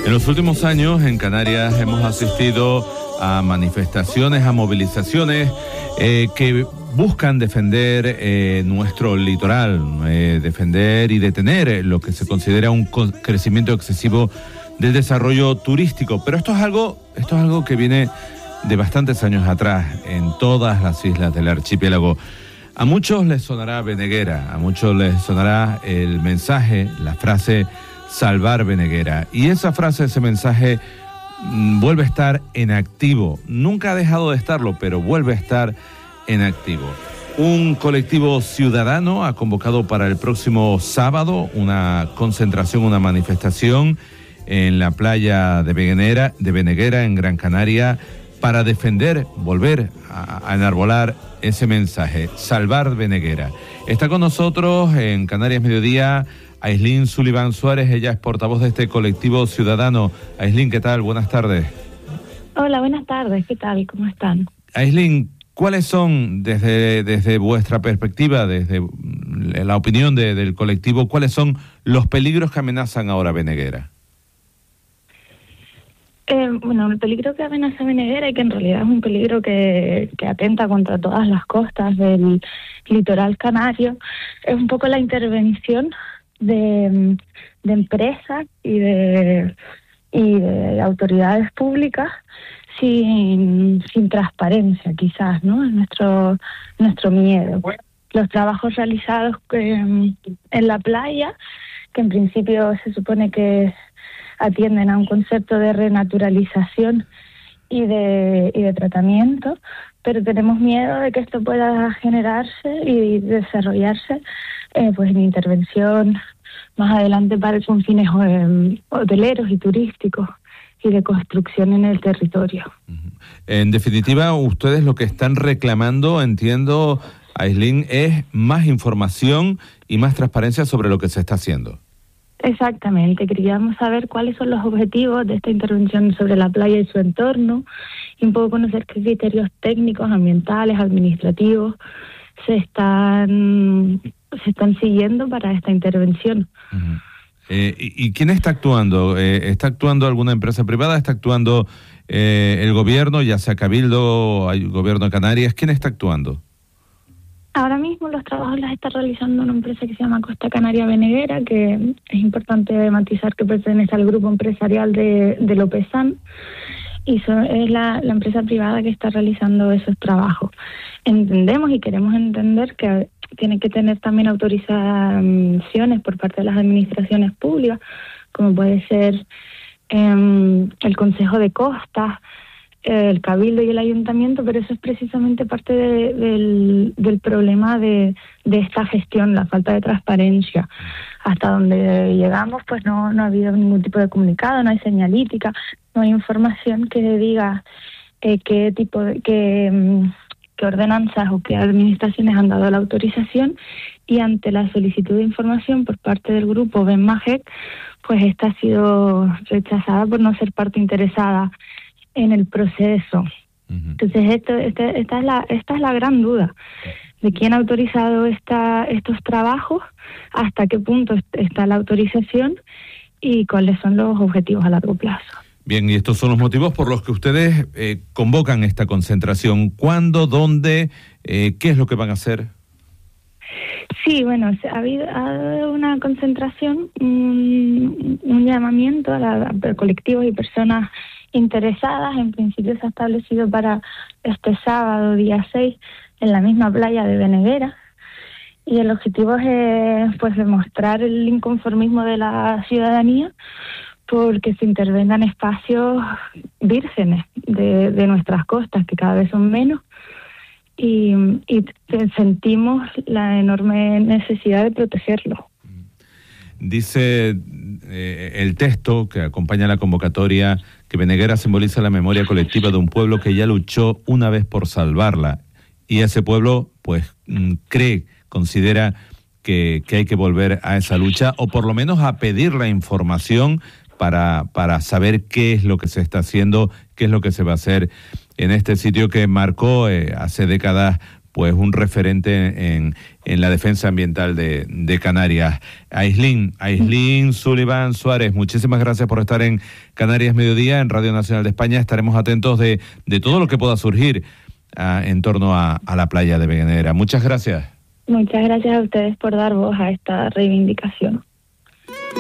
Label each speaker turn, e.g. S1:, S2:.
S1: En los últimos años en Canarias hemos asistido a manifestaciones, a movilizaciones que buscan defender nuestro litoral, defender y detener lo que se considera un crecimiento excesivo del desarrollo turístico. Pero esto es algo que viene de bastantes años atrás en todas las islas del archipiélago. A muchos les sonará Veneguera, a muchos les sonará el mensaje, la frase salvar Veneguera. Y esa frase, ese mensaje vuelve a estar en activo. Nunca ha dejado de estarlo, pero vuelve a estar en activo. Un colectivo ciudadano ha convocado para el próximo sábado una concentración, una manifestación en la playa de Veneguera, en Gran Canaria, para defender, volver a enarbolar ese mensaje, salvar Veneguera. Está con nosotros en Canarias Mediodía Aislinn Sullivan Suárez, ella es portavoz de este colectivo ciudadano. Aislinn, ¿qué tal? Buenas tardes.
S2: Hola, buenas tardes, ¿qué tal? ¿Cómo están?
S1: Aislinn, ¿cuáles son, desde vuestra perspectiva, desde la opinión del colectivo, cuáles son los peligros que amenazan ahora Veneguera?
S2: Bueno, el peligro que amenaza Veneguera y que en realidad es un peligro que atenta contra todas las costas del litoral canario es un poco la intervención de empresas y de autoridades públicas sin transparencia, quizás, ¿no? Es nuestro miedo. Los trabajos realizados en la playa, que en principio se supone que atienden a un concepto de renaturalización y de tratamiento, pero tenemos miedo de que esto pueda generarse y desarrollarse pues en intervención más adelante con fines hoteleros y turísticos y de construcción en el territorio.
S1: En definitiva, ustedes lo que están reclamando, entiendo, Aislinn, es más información y más transparencia sobre lo que se está haciendo.
S2: Exactamente, queríamos saber cuáles son los objetivos de esta intervención sobre la playa y su entorno y un poco conocer qué criterios técnicos, ambientales, administrativos se están siguiendo para esta intervención.
S1: Uh-huh. ¿Y quién está actuando? ¿Está actuando alguna empresa privada? ¿Está actuando el gobierno, ya sea Cabildo, el gobierno de Canarias? ¿Quién está actuando?
S2: Ahora mismo los trabajos los está realizando una empresa que se llama Costa Canaria Veneguera, que es importante matizar que pertenece al grupo empresarial de Lopezán, y es la empresa privada que está realizando esos trabajos. Entendemos y queremos entender que tiene que tener también autorizaciones por parte de las administraciones públicas, como puede ser el Consejo de Costas, el Cabildo y el Ayuntamiento, pero eso es precisamente parte del problema de esta gestión, la falta de transparencia. Hasta donde llegamos, pues no ha habido ningún tipo de comunicado, no hay señalítica, no hay información que diga qué tipo de qué ordenanzas o qué administraciones han dado la autorización, y ante la solicitud de información por parte del grupo BENMAGEC, pues esta ha sido rechazada por no ser parte interesada en el proceso. Uh-huh. Entonces esta es la gran duda de quién ha autorizado estos trabajos, hasta qué punto está la autorización y cuáles son los objetivos a largo plazo.
S1: Bien, y estos son los motivos por los que ustedes convocan esta concentración. ¿Cuándo? ¿Dónde? ¿Qué es lo que van a hacer?
S2: Sí, bueno, ha habido una concentración, un llamamiento a colectivos y personas interesadas. En principio se ha establecido para este sábado, día 6, en la misma playa de Veneguera. Y el objetivo es pues demostrar el inconformismo de la ciudadanía porque se intervengan espacios vírgenes de nuestras costas, que cada vez son menos, y sentimos la enorme necesidad de protegerlos.
S1: Dice el texto que acompaña la convocatoria que Veneguera simboliza la memoria colectiva de un pueblo que ya luchó una vez por salvarla, y ese pueblo pues considera que hay que volver a esa lucha, o por lo menos a pedir la información para saber qué es lo que se está haciendo, qué es lo que se va a hacer en este sitio que marcó hace décadas pues un referente en la defensa ambiental de Canarias. Aislinn Sullivan Suárez, muchísimas gracias por estar en Canarias Mediodía, en Radio Nacional de España. Estaremos atentos de todo lo que pueda surgir en torno a la playa de Venera. Muchas gracias.
S2: Muchas gracias a ustedes por dar voz a esta reivindicación.